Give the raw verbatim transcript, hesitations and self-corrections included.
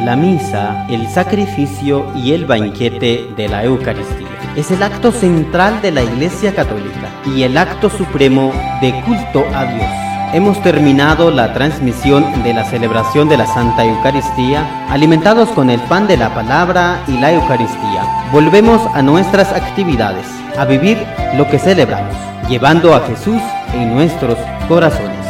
La misa, el sacrificio y el banquete de la Eucaristía es el acto central de la Iglesia Católica y el acto supremo de culto a Dios. Hemos terminado la transmisión de la celebración de la Santa Eucaristía, alimentados con el pan de la palabra y la Eucaristía. Volvemos a nuestras actividades, a vivir lo que celebramos, llevando a Jesús en nuestros corazones.